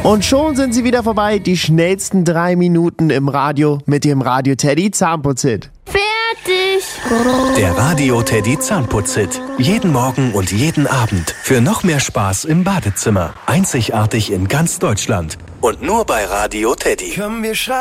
Und schon sind sie wieder vorbei, die schnellsten 3 Minuten im Radio mit dem Radio Teddy Zahnputzhit. Fertig! Der Radio Teddy Zahnputzhit. Jeden Morgen und jeden Abend. Für noch mehr Spaß im Badezimmer. Einzigartig in ganz Deutschland. Und nur bei Radio Teddy. Komm, wir